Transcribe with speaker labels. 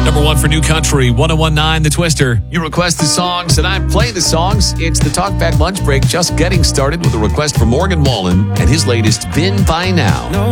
Speaker 1: number one for New Country, 1019 The Twister. You request the songs, and I play the songs. It's the Talkback Lunch Break, just getting started with a request from Morgan Wallen and his latest Been By Now.